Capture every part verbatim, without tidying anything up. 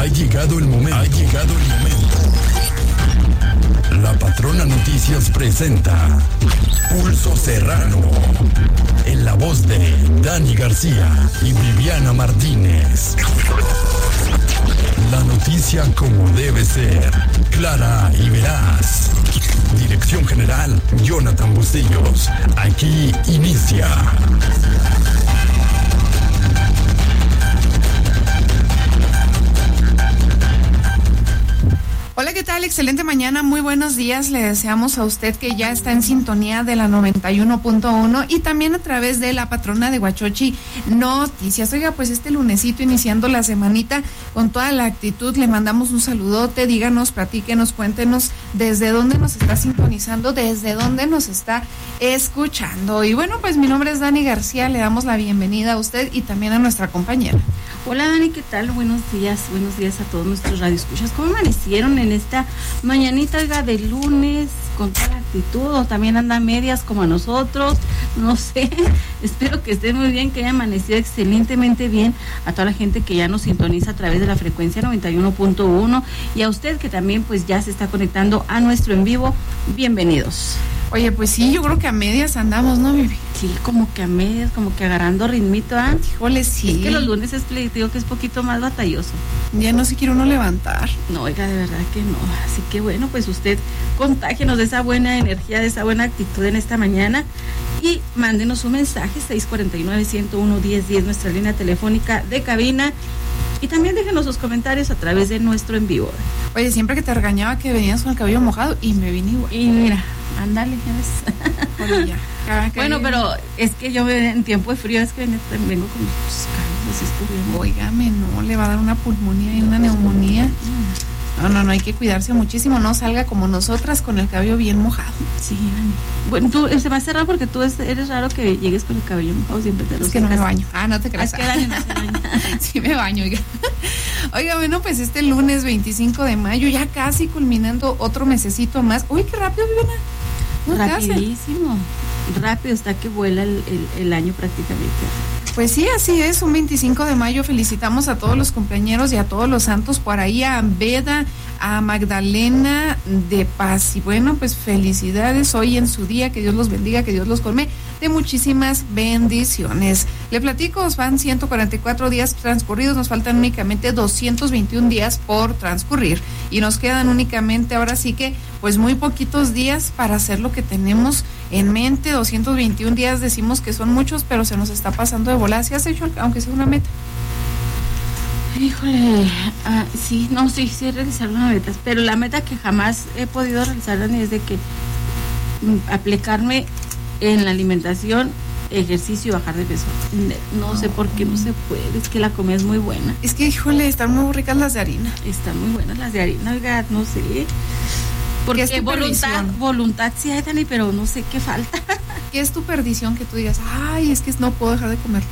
Ha llegado el momento. Ha llegado el momento. La Patrona Noticias presenta Pulso Serrano. En la voz de Dani García y Viviana Martínez. La noticia como debe ser, clara y veraz. Dirección General, Jonathan Bustillos. Aquí inicia. Hola, ¿qué tal? Excelente mañana, muy buenos días. Le deseamos a usted que ya está en sintonía de la noventa y uno punto uno y también a través de la Patrona de Huachochi Noticias. Oiga, pues este lunesito iniciando la semanita con toda la actitud, le mandamos un saludote, díganos, platíquenos, cuéntenos desde dónde nos está sintonizando, desde dónde nos está escuchando. Y bueno, pues mi nombre es Dani García, le damos la bienvenida a usted y también a nuestra compañera. Hola Dani, ¿qué tal? Buenos días, buenos días a todos nuestros radioescuchas. ¿Cómo amanecieron en esta mañanita, oiga, de lunes, con toda la actitud, o también andan medias como a nosotros? No sé, espero que estén muy bien, que hayan amanecido excelentemente bien, a toda la gente que ya nos sintoniza a través de la frecuencia noventa y uno punto uno, y a usted que también pues ya se está conectando a nuestro en vivo, bienvenidos. Oye, pues sí, yo creo que a medias andamos, ¿no, Vivi? Sí, como que a medias, como que agarrando ritmito, ¿ah? Híjole, sí. Es que los lunes es, digo que es poquito más batalloso. Ya no se quiere uno levantar. No, oiga, de verdad que no. Así que bueno, pues usted contágenos de esa buena energía, de esa buena actitud en esta mañana y mándenos un mensaje, seis cuatro nueve, uno cero uno, uno cero uno cero, nuestra línea telefónica de cabina. Y también déjenos sus comentarios a través de nuestro en vivo. Oye, siempre que te regañaba que venías con el cabello mojado y me vine igual. Y mira, ándale, ya ves. Oye, ya. Bueno, pero es que yo en tiempo de frío es que vengo con los cabellos así estuvieron. Óigame, no, le va a dar una pulmonía y una neumonía. No, no, no, hay que cuidarse muchísimo, no salga como nosotras con el cabello bien mojado. Sí, Dani. Bueno, tú se va a cerrar porque tú eres raro que llegues con el cabello mojado, siempre te lo Es que no me baño. Ah, no te creas. Es que Dani no se baña. Sí me baño, oiga. Oiga, bueno, pues este lunes veinticinco de mayo, ya casi culminando otro mesecito más. Uy, qué rápido, Viviana. ¿No Rapidísimo. Rápido está que vuela el, el, el año prácticamente. Pues sí, así es, un veinticinco de mayo. Felicitamos a todos los compañeros y a todos los santos, por ahí a Beda, a Magdalena de Paz. Y bueno, pues felicidades hoy en su día, que Dios los bendiga, que Dios los colme de muchísimas bendiciones. Le platico, van ciento cuarenta y cuatro días transcurridos, nos faltan únicamente doscientos veintiún días por transcurrir y nos quedan únicamente ahora sí que pues muy poquitos días para hacer lo que tenemos en mente. Doscientos veintiún días decimos que son muchos, pero se nos está pasando de volada. ¿Sí has hecho aunque sea una meta? Híjole, ah, sí, no, sí, sí he realizado una meta, pero la meta que jamás he podido realizar es de que m, aplicarme en la alimentación, ejercicio y bajar de peso. No sé por qué no se puede, es que la comida es muy buena. Es que, híjole, están muy ricas las de harina. Están muy buenas las de harina, oiga, no sé. Porque es voluntad, voluntad sí hay, Dani, pero no sé qué falta. ¿Qué es tu perdición que tú digas, ay, es que no puedo dejar de comer?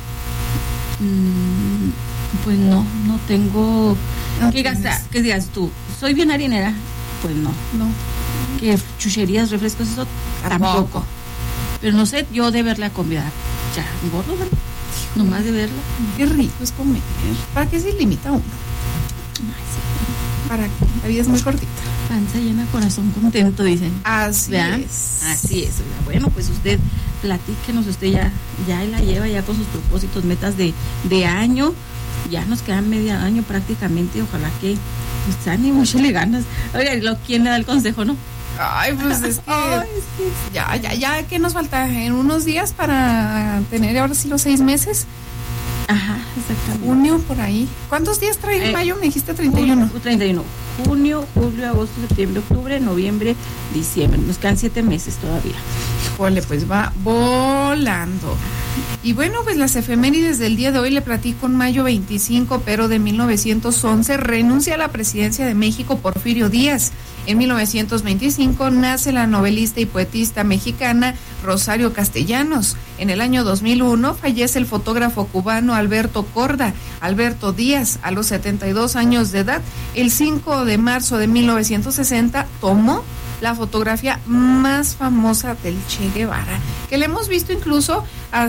Mm, pues no, no tengo... No ¿Qué digas, ¿Qué digas tú? ¿Soy bien harinera? Pues no. No. ¿Qué chucherías, refrescos, eso? Tampoco. Tampoco. Pero no sé, yo de verla comida, ya, gordo, ¿verdad? Nomás de verla. Qué rico es comer. ¿Para qué se limita uno? Ay, sí. ¿Para qué? La vida es muy cortita. Panza llena, corazón contento, dicen. Así ¿Vean? es. Así es. Bueno, pues usted, platíquenos, usted ya, ya la lleva ya con sus propósitos, metas de, de año. Ya nos quedan medio año prácticamente, ojalá que pues ánimo, échale ganas. Oiga, ¿quién le da el consejo, no? Ay, pues es que, Ay, es que ya, ya, ya, ¿qué nos falta? En unos días para tener ahora sí los seis meses. Ajá, exactamente. Junio, por ahí. ¿Cuántos días trae eh, mayo? Me dijiste treinta y uno. treinta y uno. Junio, julio, agosto, septiembre, octubre, noviembre, diciembre. Nos quedan siete meses todavía. Híjole, pues va volando. Y bueno, pues las efemérides del día de hoy le platico. En mayo veinticinco, pero de mil novecientos once, renuncia a la presidencia de México Porfirio Díaz. En mil novecientos veinticinco nace la novelista y poetista mexicana Rosario Castellanos. En el año dos mil uno fallece el fotógrafo cubano Alberto Corda, Alberto Díaz, a los setenta y dos años de edad. El cinco de marzo de mil novecientos sesenta tomó la fotografía más famosa del Che Guevara, que le hemos visto incluso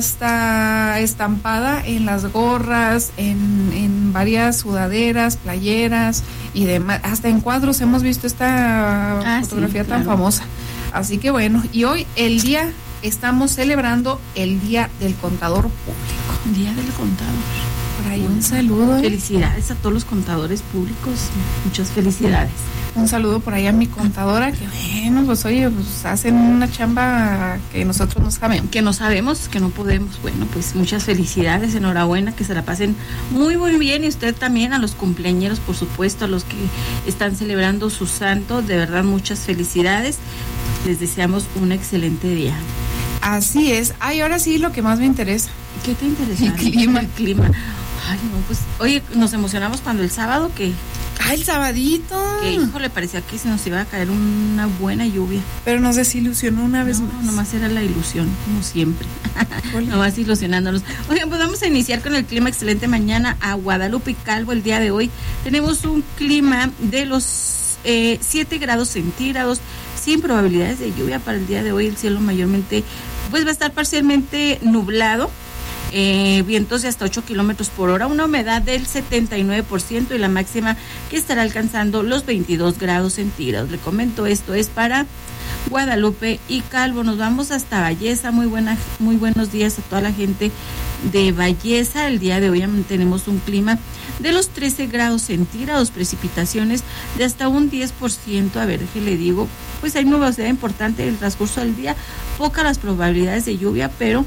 hasta estampada en las gorras, en, en varias sudaderas, playeras y demás, hasta en cuadros hemos visto esta ah, fotografía sí, tan claro. famosa. Así que bueno, y hoy el día, estamos celebrando el Día del Contador Público. Día del Contador. Por ahí un saludo. Felicidades a todos los contadores públicos, muchas felicidades. Un saludo por ahí a mi contadora, que bueno, pues oye, pues hacen una chamba que nosotros no sabemos. Que no sabemos, que no podemos. Bueno, pues muchas felicidades, enhorabuena, que se la pasen muy, muy bien. Y usted también, a los cumpleañeros, por supuesto, a los que están celebrando su santo, de verdad, muchas felicidades. Les deseamos un excelente día. Así es. Ay, ahora sí, lo que más me interesa. ¿Qué te interesa? El clima. El clima. Ay, no, pues, oye, nos emocionamos cuando el sábado que... ¡Ah, el sabadito! Que, híjole, parecía que se nos iba a caer una buena lluvia. Pero nos desilusionó una vez no, más. Nomás era la ilusión, como siempre. Nomás ilusionándonos. Oigan, pues vamos a iniciar con el clima excelente mañana a Guadalupe y Calvo. El día de hoy tenemos un clima de los eh, siete grados centígrados, sin probabilidades de lluvia para el día de hoy. El cielo mayormente, pues va a estar parcialmente nublado. Eh, vientos de hasta ocho kilómetros por hora, una humedad del setenta y nueve por ciento y la máxima que estará alcanzando los veintidós grados centígrados. Le comento, esto es para Guadalupe y Calvo. Nos vamos hasta Valleza. Muy buena, muy buenos días a toda la gente de Valleza. El día de hoy tenemos un clima de los trece grados centígrados, precipitaciones de hasta un diez por ciento. A ver, que le digo, pues hay nubosidad importante en el transcurso del día, pocas las probabilidades de lluvia, pero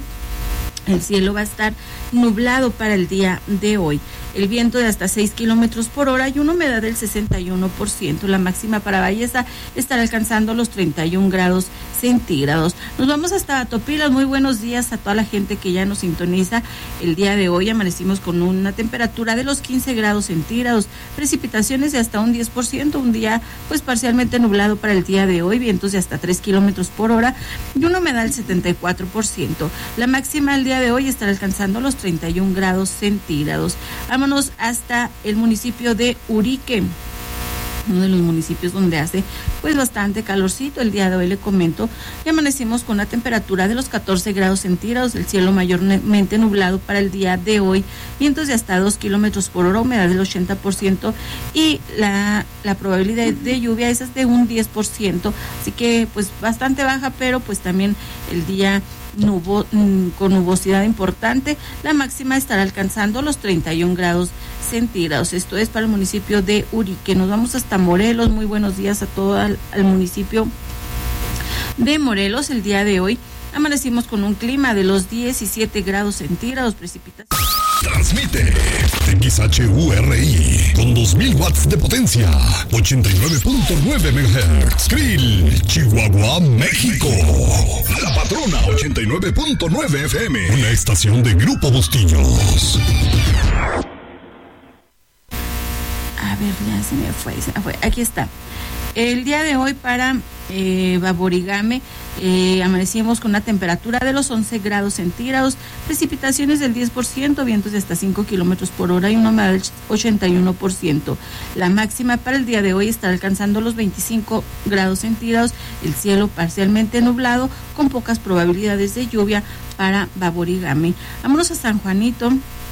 el cielo va a estar nublado para el día de hoy. El viento de hasta seis kilómetros por hora y una humedad del sesenta y uno por ciento. La máxima para Valleza estará alcanzando los treinta y un grados centígrados. Nos vamos hasta Topilas. Muy buenos días a toda la gente que ya nos sintoniza. El día de hoy amanecimos con una temperatura de los quince grados centígrados, precipitaciones de hasta un diez por ciento, un día pues parcialmente nublado para el día de hoy, vientos de hasta tres kilómetros por hora y una humedad del setenta y cuatro por ciento. La máxima el día de hoy estará alcanzando los treinta y un grados centígrados. Vámonos hasta el municipio de Urique, uno de los municipios donde hace pues bastante calorcito. El día de hoy le comento que amanecimos con una temperatura de los catorce grados centígrados, el cielo mayormente nublado para el día de hoy, vientos de hasta dos kilómetros por hora, humedad del ochenta por ciento y la, la probabilidad de lluvia es de un diez por ciento, así que pues bastante baja, pero pues también el día Nubo, con nubosidad importante. La máxima estará alcanzando los treinta y un grados centígrados. Esto es para el municipio de Urique. Nos vamos hasta Morelos. Muy buenos días a todo el, al municipio de Morelos. El día de hoy amanecimos con un clima de los diecisiete grados centígrados, precipitaciones. Transmite X H U R I con dos mil watts de potencia, ochenta y nueve punto nueve megahertz. Krill, Chihuahua, México. La Patrona ochenta y nueve punto nueve F M, una estación de Grupo Bustillos. A ver, ya se me fue, se me fue. Aquí está. El día de hoy para eh, Baborigame eh, amanecimos con una temperatura de los once grados centígrados, precipitaciones del diez por ciento, vientos de hasta cinco kilómetros por hora y una humedad del ochenta y uno por ciento. La máxima para el día de hoy estará alcanzando los veinticinco grados centígrados, el cielo parcialmente nublado con pocas probabilidades de lluvia para Baborigame. Vámonos a San Juanito.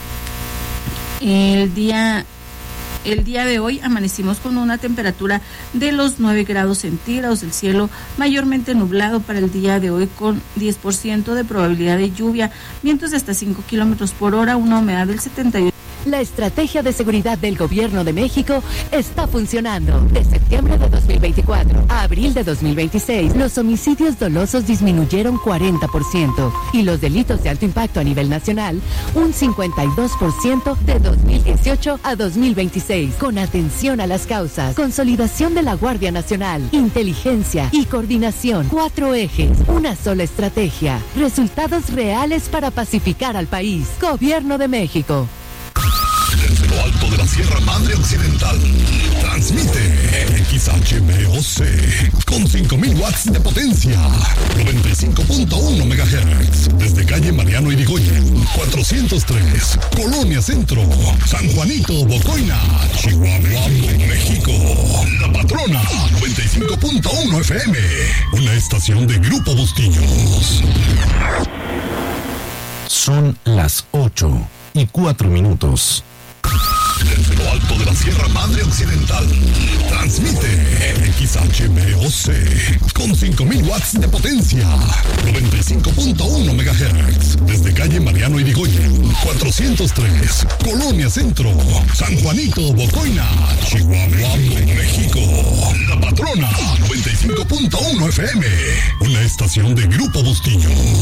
El día El día de hoy amanecimos con una temperatura de los nueve grados centígrados, el cielo mayormente nublado para el día de hoy con diez por ciento de probabilidad de lluvia, vientos de hasta cinco kilómetros por hora, una humedad del setenta y uno por ciento. La estrategia de seguridad del Gobierno de México está funcionando. De septiembre de dos mil veinticuatro a abril de dos mil veintiséis, los homicidios dolosos disminuyeron cuarenta por ciento y los delitos de alto impacto a nivel nacional un cincuenta y dos por ciento de dos mil dieciocho a dos mil veintiséis. Con atención a las causas, consolidación de la Guardia Nacional, inteligencia y coordinación. Cuatro ejes, una sola estrategia. Resultados reales para pacificar al país. Gobierno de México. Desde lo alto de la Sierra Madre Occidental. Transmite X H B O C con cinco mil watts de potencia. noventa y cinco punto uno megahertz. Desde calle Mariano Irigoyen, cuatrocientos tres, Colonia Centro, San Juanito, Bocoina, Chihuahua, México. La Patrona, noventa y cinco punto uno F M. Una estación de Grupo Bustillos. Son las ocho y cuatro minutos. Desde lo alto de la Sierra Madre Occidental, transmite X H B O C con cinco mil watts de potencia. noventa y cinco punto uno megahertz. Desde calle Mariano Irigoyen, cuatrocientos tres, Colonia Centro, San Juanito, Bocoina, Chihuahua, México. La Patrona, noventa y cinco punto uno F M. Una estación de Grupo Bustillos.